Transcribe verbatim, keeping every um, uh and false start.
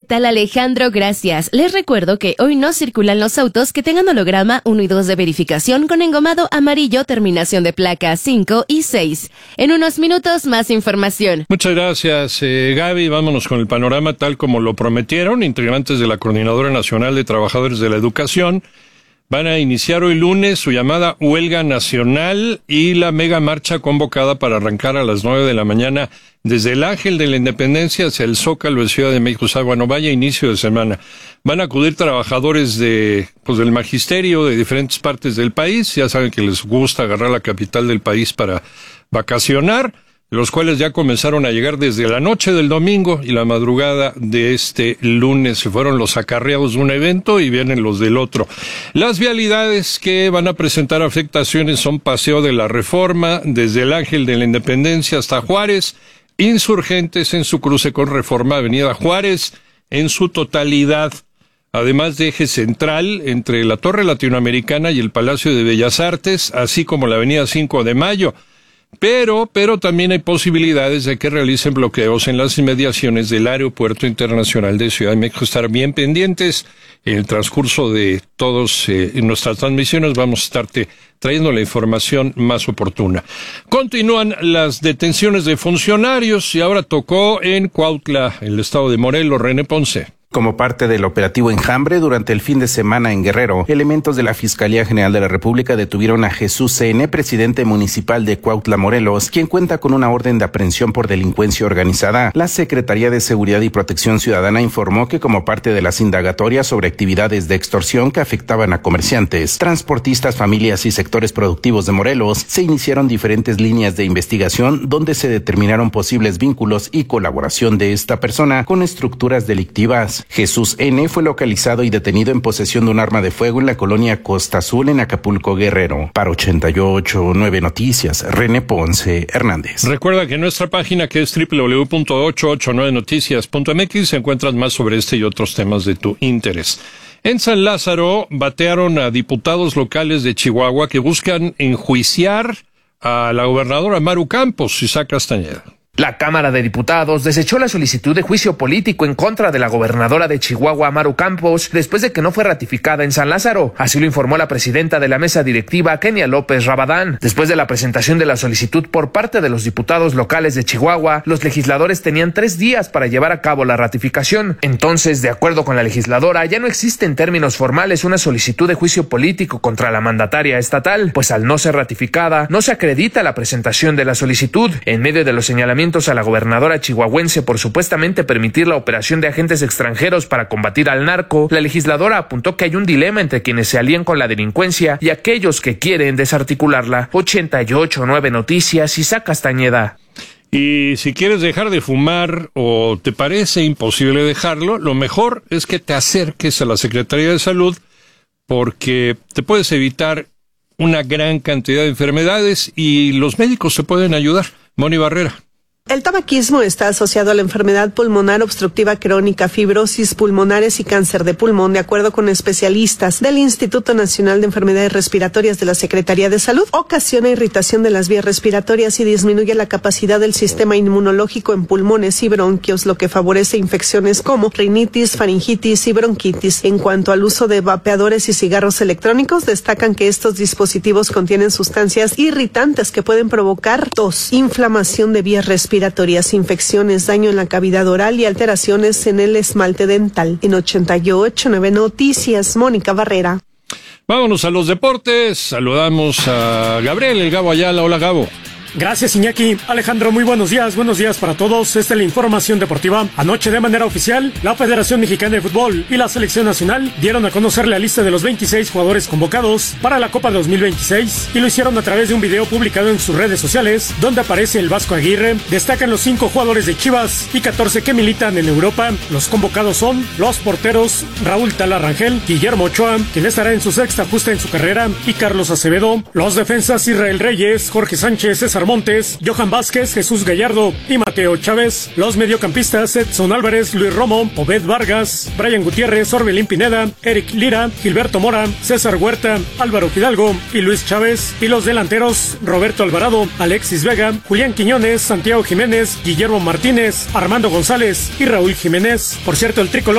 tal, Alejandro? Gracias. Les recuerdo que hoy no circulan los autos que tengan holograma uno y dos de verificación con engomado amarillo, terminación de placa cinco y seis. En unos minutos, más información. Muchas gracias, eh, Gaby. Vámonos con el panorama tal como lo prometieron. Integrantes de la Coordinadora Nacional de Trabajadores de la Educación van a iniciar hoy lunes su llamada huelga nacional y la mega marcha convocada para arrancar a las nueve de la mañana desde el Ángel de la Independencia hacia el Zócalo de Ciudad de México. O sea, bueno, vaya inicio de semana. Van a acudir trabajadores de, pues, del magisterio de diferentes partes del país. Ya saben que les gusta agarrar la capital del país para vacacionar, los cuales ya comenzaron a llegar desde la noche del domingo y la madrugada de este lunes. Se fueron los acarreados de un evento y vienen los del otro. Las vialidades que van a presentar afectaciones son Paseo de la Reforma, desde el Ángel de la Independencia hasta Juárez, Insurgentes en su cruce con Reforma, Avenida Juárez en su totalidad, además de eje central entre la Torre Latinoamericana y el Palacio de Bellas Artes, así como la Avenida cinco de Mayo. Pero, pero también hay posibilidades de que realicen bloqueos en las inmediaciones del Aeropuerto Internacional de Ciudad de México. Estar bien pendientes. En el transcurso de todas eh, nuestras transmisiones vamos a estarte trayendo la información más oportuna. Continúan las detenciones de funcionarios y ahora tocó en Cuautla, el estado de Morelos. René Ponce. Como parte del operativo Enjambre, durante el fin de semana en Guerrero, elementos de la Fiscalía General de la República detuvieron a Jesús C N, presidente municipal de Cuautla, Morelos, quien cuenta con una orden de aprehensión por delincuencia organizada. La Secretaría de Seguridad y Protección Ciudadana informó que como parte de las indagatorias sobre actividades de extorsión que afectaban a comerciantes, transportistas, familias y sectores productivos de Morelos, se iniciaron diferentes líneas de investigación donde se determinaron posibles vínculos y colaboración de esta persona con estructuras delictivas. Jesús N. fue localizado y detenido en posesión de un arma de fuego en la colonia Costa Azul en Acapulco, Guerrero. Para ochenta y ocho punto nueve Noticias, René Ponce Hernández. Recuerda que en nuestra página, que es doble u doble u doble u punto ochocientos ochenta y nueve noticias punto m x, encuentras más sobre este y otros temas de tu interés. En San Lázaro batearon a diputados locales de Chihuahua que buscan enjuiciar a la gobernadora Maru Campos. Isaac Castañeda. La Cámara de Diputados desechó la solicitud de juicio político en contra de la gobernadora de Chihuahua, Maru Campos, después de que no fue ratificada en San Lázaro. Así lo informó la presidenta de la mesa directiva, Kenia López Rabadán. Después de la presentación de la solicitud por parte de los diputados locales de Chihuahua, los legisladores tenían tres días para llevar a cabo la ratificación. Entonces, de acuerdo con la legisladora, ya no existe en términos formales una solicitud de juicio político contra la mandataria estatal, pues al no ser ratificada, no se acredita la presentación de la solicitud. En medio de los señalamientos a la gobernadora chihuahuense por supuestamente permitir la operación de agentes extranjeros para combatir al narco, la legisladora apuntó que hay un dilema entre quienes se alían con la delincuencia y aquellos que quieren desarticularla. ochenta y ocho punto nueve Noticias, Isaac Castañeda. Y si quieres dejar de fumar o te parece imposible dejarlo, lo mejor es que te acerques a la Secretaría de Salud, porque te puedes evitar una gran cantidad de enfermedades y los médicos te pueden ayudar. Moni Barrera. El tabaquismo está asociado a la enfermedad pulmonar obstructiva crónica, fibrosis pulmonares y cáncer de pulmón, de acuerdo con especialistas del Instituto Nacional de Enfermedades Respiratorias de la Secretaría de Salud. Ocasiona irritación de las vías respiratorias y disminuye la capacidad del sistema inmunológico en pulmones y bronquios, lo que favorece infecciones como rinitis, faringitis y bronquitis. En cuanto al uso de vapeadores y cigarros electrónicos, destacan que estos dispositivos contienen sustancias irritantes que pueden provocar tos, inflamación de vías respiratorias, infecciones, daño en la cavidad oral y alteraciones en el esmalte dental. En ochenta y ocho punto nueve Noticias, Mónica Barrera. Vámonos a los deportes. Saludamos a Gabriel, el Gabo Ayala. Hola, Gabo. Gracias, Iñaki. Alejandro, muy buenos días, buenos días para todos. Esta es la información deportiva. Anoche, de manera oficial, la Federación Mexicana de Fútbol y la Selección Nacional dieron a conocer la lista de los veintiséis jugadores convocados para la Copa dos mil veintiséis y lo hicieron a través de un video publicado en sus redes sociales, donde aparece el Vasco Aguirre. Destacan los cinco jugadores de Chivas y catorce que militan en Europa. Los convocados son los porteros Raúl Tala Rangel, Guillermo Ochoa, quien estará en su sexta justa en su carrera, y Carlos Acevedo. Los defensas Israel Reyes, Jorge Sánchez, César Montes, Johan Vázquez, Jesús Gallardo y Mateo Chávez. Los mediocampistas Edson Álvarez, Luis Romo, Obed Vargas, Brian Gutiérrez, Orbelín Pineda, Eric Lira, Gilberto Mora, César Huerta, Álvaro Fidalgo y Luis Chávez. Y los delanteros Roberto Alvarado, Alexis Vega, Julián Quiñones, Santiago Jiménez, Guillermo Martínez, Armando González y Raúl Jiménez. Por cierto, el tricolor